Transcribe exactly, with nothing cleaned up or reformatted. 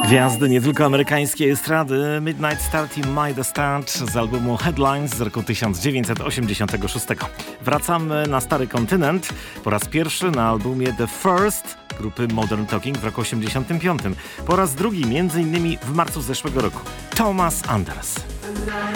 Gwiazdy nie tylko amerykańskiej estrady. Midnight Star Team Midas Touch z albumu Headlines z roku tysiąc dziewięćset osiemdziesiątego szóstego. Wracamy na stary kontynent. Po raz pierwszy na albumie The First grupy Modern Talking w roku osiemdziesiątym piątym. Po raz drugi między innymi w marcu zeszłego roku. Thomas Anders.